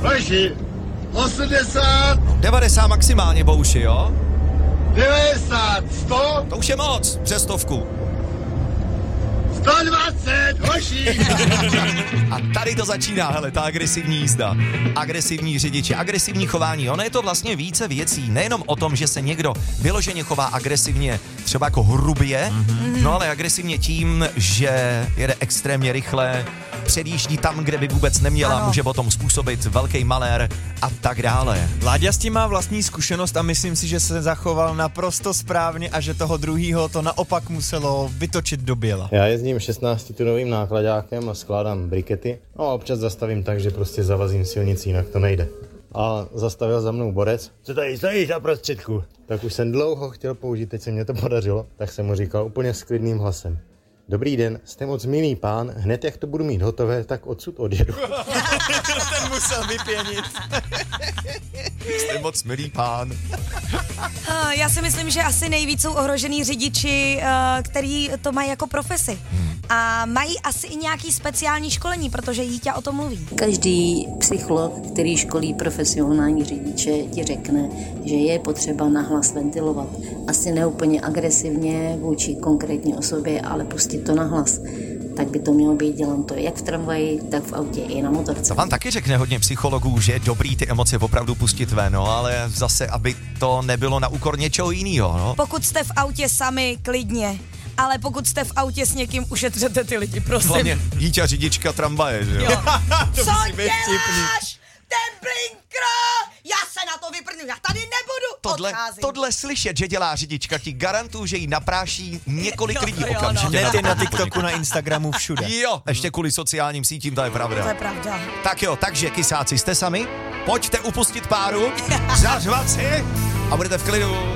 Hoši, 80. 90 maximálně, Bouši, jo? 90, 100. To už je moc, přes 100. 120, hoši. A tady to začíná, hele, ta agresivní jízda, agresivní řidiči, agresivní chování. Ono je to vlastně více věcí, nejenom o tom, že se někdo vyloženě chová agresivně, třeba jako hrubě, no ale agresivně tím, že jede extrémně rychle, předjíždí tam, kde by vůbec neměla, může potom způsobit velký malér a tak dále. Láďa s tím má vlastní zkušenost a myslím si, že se zachoval naprosto správně a že toho druhýho to naopak muselo vytočit do běla. Já jezdím 16-tunovým nákladákem a skládám brikety. No a občas zastavím tak, že prostě zavazím silnici, jinak to nejde. A zastavil za mnou borec. Co tady stojíš na prostředku? Tak už jsem dlouho chtěl použít, teď se mě to podařilo. Tak jsem mu říkal úplně s klidným hlasem. Dobrý den, jste moc milý pán, hned jak to budu mít hotové, tak odsud odjedu. Ten musel vypěnit. Jste moc milý pán. Já si myslím, že asi nejvíc jsou ohrožený řidiči, který to mají jako profesi. A mají asi i nějaký speciální školení, protože Jíťa o tom mluví. Každý psycholog, který školí profesionální řidiče, ti řekne, že je potřeba nahlas ventilovat. Asi neúplně agresivně vůči konkrétní osobě, ale pustit to nahlas. Tak by to mělo být dělám to jak v tramvaji, tak v autě i na motorce. To vám taky řekne hodně psychologů, že je dobrý ty emoce opravdu pustit ven, no, ale zase, aby to nebylo na úkor něčeho jiného, no. Pokud jste v autě sami, klidně. Ale pokud jste v autě s někým, ušetřete ty lidi, prosím. Hlavně Jíťa řidička tramvaje, že jo? Co děláš? Ten blinkr! Já se na to vyprnu, já tady nebudu odcházet. Tohle slyšet, že dělá řidička, ti garantuju, že jí napráší několik lidí okamžitě. Hned na TikToku, na Instagramu, všude. Jo, ještě kvůli sociálním sítím, to je pravda. To je pravda. Tak jo, takže kysáci, jste sami? Pojďte upustit páru, zařvat si a budete v klidu.